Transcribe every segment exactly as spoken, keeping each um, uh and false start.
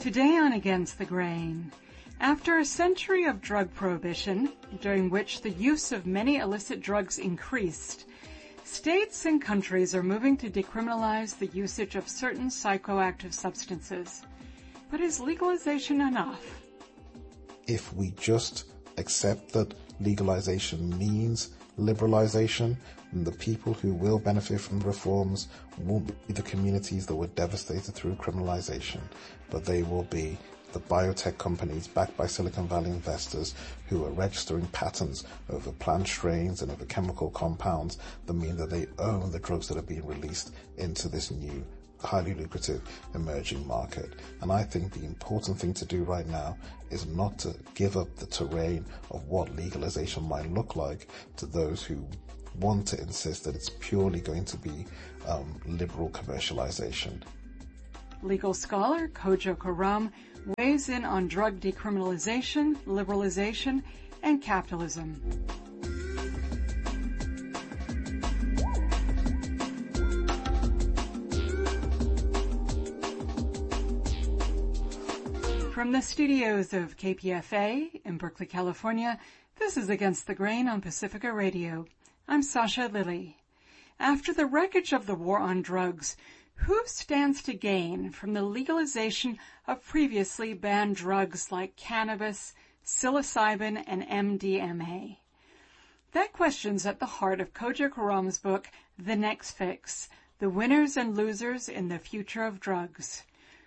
Today on Against the Grain, after a century of drug prohibition, during which the use of many illicit drugs increased, states and countries are moving to decriminalize the usage of certain psychoactive substances. But is legalization enough? If we just accept that legalization means liberalization, then the people who will benefit from the reforms won't be the communities that were devastated through criminalization, but they will be the biotech companies backed by Silicon Valley investors who are registering patents over plant strains and over chemical compounds that mean that they own the drugs that are being released into this new highly lucrative emerging market. And I think the important thing to do right now is not to give up the terrain of what legalization might look like to those who want to insist that it's purely going to be um, liberal commercialization. Legal scholar Kojo Koram weighs in on drug decriminalization, liberalization, and capitalism. From the studios of K P F A in Berkeley, California, this is Against the Grain on Pacifica Radio. I'm Sasha Lilly. After the wreckage of the war on drugs, who stands to gain from the legalization of previously banned drugs like cannabis, psilocybin, and M D M A? That question's at the heart of Kojo Koram's book, The Next Fix, The Winners and Losers in the Future of Drugs.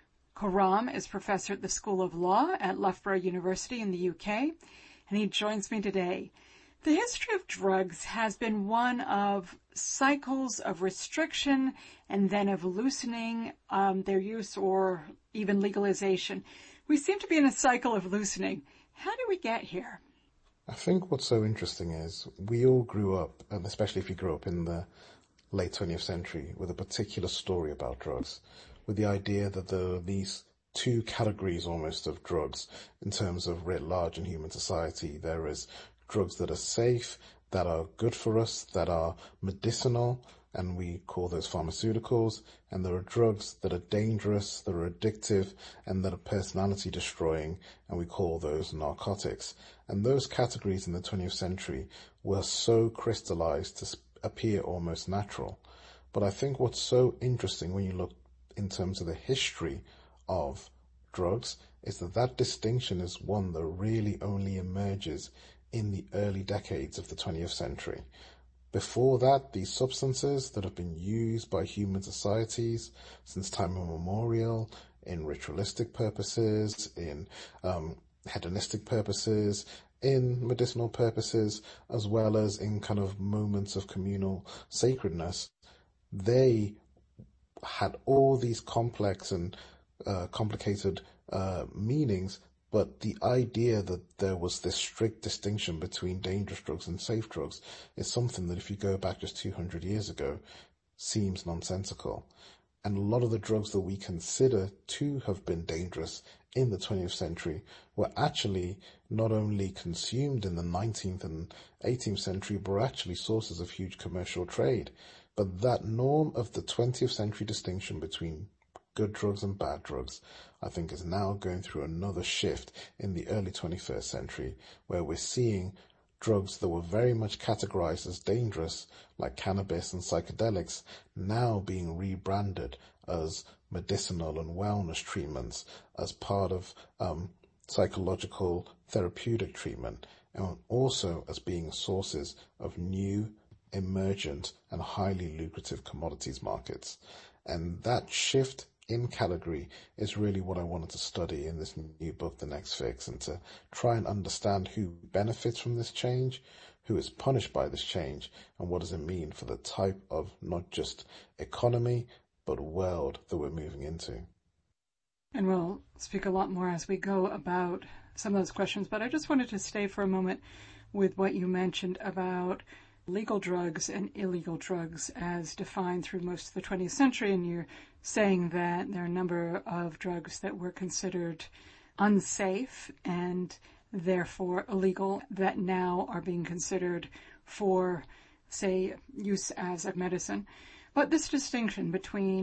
Koram is professor at the School of Law at Loughborough University in the U K, and he joins me today. The history of drugs has been one of cycles of restriction and then of loosening um, their use or even legalization. We seem to be in a cycle of loosening. How did we get here? I think what's so interesting is we all grew up, and especially if you grew up in the late twentieth century, with a particular story about drugs, with the idea that there are these two categories almost of drugs in terms of writ large in human society. There is drugs that are safe, that are good for us, that are medicinal, and we call those pharmaceuticals. And there are drugs that are dangerous, that are addictive, and that are personality destroying, and we call those narcotics. And those categories in the twentieth century were so crystallized to appear almost natural. But I think what's so interesting when you look in terms of the history of drugs is that that distinction is one that really only emerges in the early decades of the twentieth century. Before that, these substances that have been used by human societies since time immemorial in ritualistic purposes, in um, hedonistic purposes, in medicinal purposes, as well as in kind of moments of communal sacredness, they had all these complex and uh, complicated uh, meanings, but the idea that there was this strict distinction between dangerous drugs and safe drugs is something that if you go back just two hundred years ago seems nonsensical. And a lot of the drugs that we consider to have been dangerous in the twentieth century were actually not only consumed in the nineteenth and eighteenth century, but were actually sources of huge commercial trade. But that norm of the twentieth century distinction between good drugs and bad drugs, I think, is now going through another shift in the early twenty-first century, where we're seeing drugs that were very much categorized as dangerous, like cannabis and psychedelics, now being rebranded as medicinal and wellness treatments as part of um, psychological therapeutic treatment, and also as being sources of new, emergent, and highly lucrative commodities markets. And that shift in category is really what I wanted to study in this new book, The Next Fix, and to try and understand who benefits from this change, who is punished by this change, and what does it mean for the type of not just economy, but world that we're moving into. And we'll speak a lot more as we go about some of those questions, but I just wanted to stay for a moment with what you mentioned about legal drugs and illegal drugs as defined through most of the twentieth century, and you're saying that there are a number of drugs that were considered unsafe and therefore illegal that now are being considered for, say, use as a medicine. But this distinction between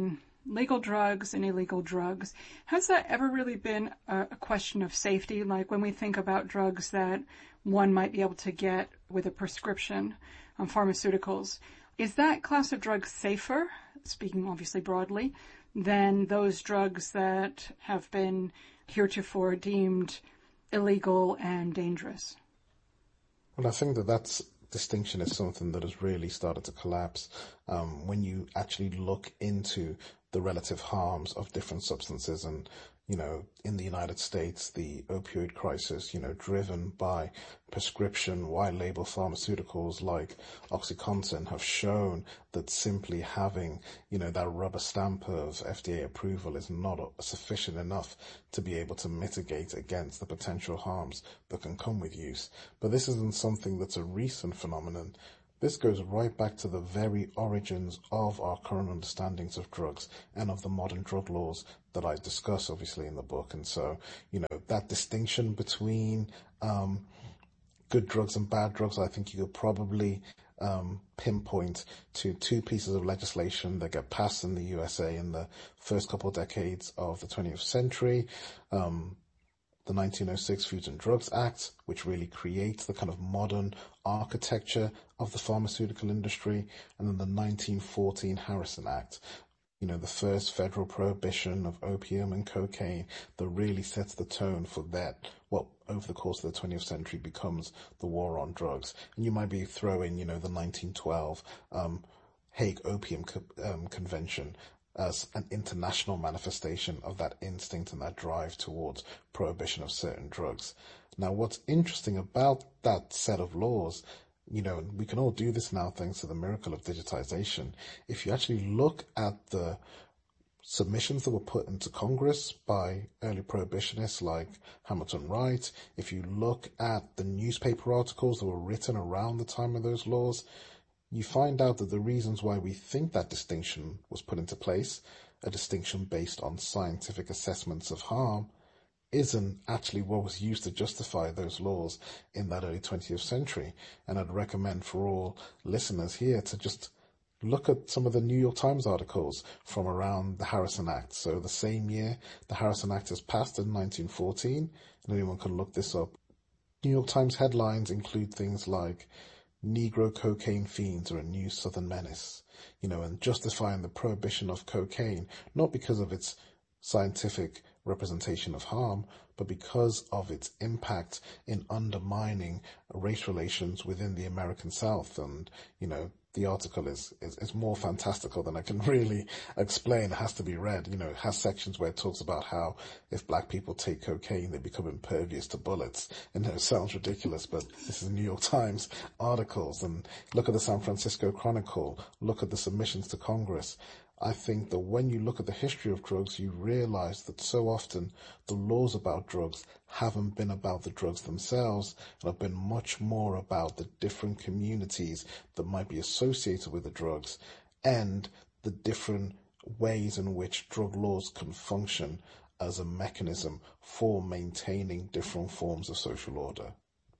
legal drugs and illegal drugs. Has that ever really been a, a question of safety? Like when we think about drugs that one might be able to get with a prescription on pharmaceuticals, is that class of drugs safer, speaking obviously broadly, than those drugs that have been heretofore deemed illegal and dangerous? Well, I think that that's distinction is something that has really started to collapse um, when you actually look into the relative harms of different substances. And, you know, in the United States, the opioid crisis, you know, driven by prescription white label pharmaceuticals like OxyContin have shown that simply having, you know, that rubber stamp of F D A approval is not sufficient enough to be able to mitigate against the potential harms that can come with use. But this isn't something that's a recent phenomenon. This goes right back to the very origins of our current understandings of drugs and of the modern drug laws that I discuss, obviously, in the book. And so, you know, that distinction between um, good drugs and bad drugs, I think you could probably um, pinpoint to two pieces of legislation that get passed in the U S A in the first couple of decades of the twentieth century. Um, the nineteen oh six Foods and Drugs Act, which really creates the kind of modern architecture of the pharmaceutical industry, and then the nineteen fourteen Harrison Act, you know, the first federal prohibition of opium and cocaine that really sets the tone for that, what over the course of the twentieth century becomes the war on drugs. And you might be throwing, you know, the nineteen twelve um, Hague Opium Co- um, Convention as an international manifestation of that instinct and that drive towards prohibition of certain drugs. Now, what's interesting about that set of laws, you know, we can all do this now thanks to the miracle of digitization. If you actually look at the submissions that were put into Congress by early prohibitionists like Hamilton Wright, if you look at the newspaper articles that were written around the time of those laws, you find out that the reasons why we think that distinction was put into place, a distinction based on scientific assessments of harm, isn't actually what was used to justify those laws in that early twentieth century. And I'd recommend for all listeners here to just look at some of the New York Times articles from around the Harrison Act. So the same year the Harrison Act is passed in nineteen fourteen, and anyone can look this up. New York Times headlines include things like Negro cocaine fiends are a new southern menace, you know, and justifying the prohibition of cocaine, not because of its scientific representation of harm, but because of its impact in undermining race relations within the American South. And, you know, the article is, is, is more fantastical than I can really explain. It has to be read. You know, it has sections where it talks about how if black people take cocaine, they become impervious to bullets. And it sounds ridiculous, but this is New York Times articles. And look at the San Francisco Chronicle. Look at the submissions to Congress. I think that when you look at the history of drugs, you realize that so often the laws about drugs haven't been about the drugs themselves and have been much more about the different communities that might be associated with the drugs and the different ways in which drug laws can function as a mechanism for maintaining different forms of social order.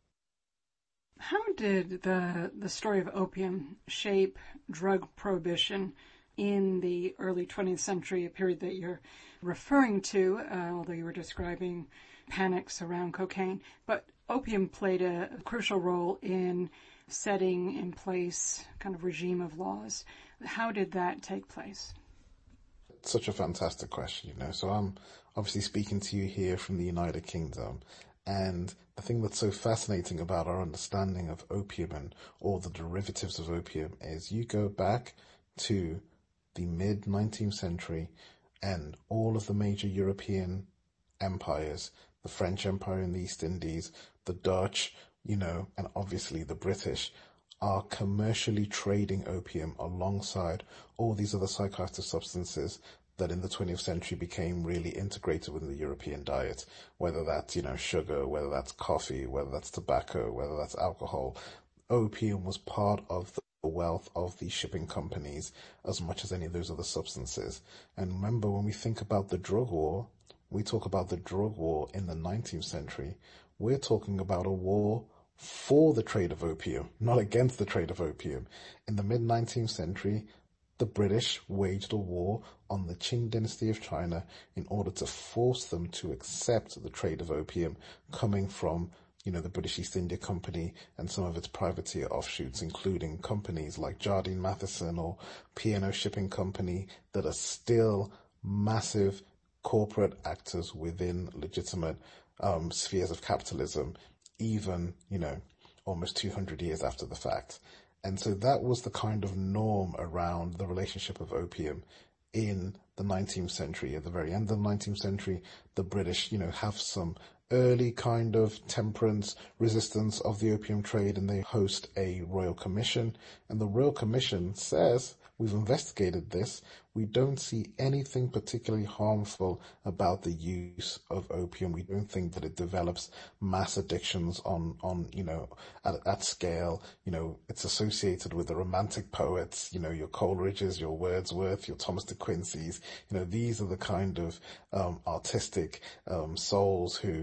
How did the, the story of opium shape drug prohibition in the early twentieth century, a period that you're referring to, uh, although you were describing panics around cocaine? But opium played a, a crucial role in setting in place kind of regime of laws. How did that take place? Such a fantastic question, you know. So I'm obviously speaking to you here from the United Kingdom. And the thing that's so fascinating about our understanding of opium and all the derivatives of opium is you go back to the mid-nineteenth century and all of the major European empires, the French Empire in the East Indies, the Dutch, you know, and obviously the British, are commercially trading opium alongside all these other psychoactive substances that in the twentieth century became really integrated within the European diet, whether that's, you know, sugar, whether that's coffee, whether that's tobacco, whether that's alcohol. Opium was part of the wealth of the shipping companies as much as any of those other substances. And remember, when we think about the drug war, we talk about the drug war in the nineteenth century. We're talking about a war for the trade of opium, not against the trade of opium. In the mid-nineteenth century, the British waged a war on the Qing dynasty of China in order to force them to accept the trade of opium coming from, you know, the British East India Company and some of its privateer offshoots, including companies like Jardine Matheson or P and O Shipping Company that are still massive corporate actors within legitimate um, spheres of capitalism, even, you know, almost two hundred years after the fact. And so that was the kind of norm around the relationship of opium in the nineteenth century. At the very end of the nineteenth century, the British, you know, have some early kind of temperance resistance of the opium trade, and they host a Royal Commission. And the Royal Commission says, we've investigated this. We don't see anything particularly harmful about the use of opium. We don't think that it develops mass addictions on, on you know, at, at scale. You know, it's associated with the romantic poets, you know, your Coleridges, your Wordsworth, your Thomas de Quincey's. You know, these are the kind of um, artistic um, souls who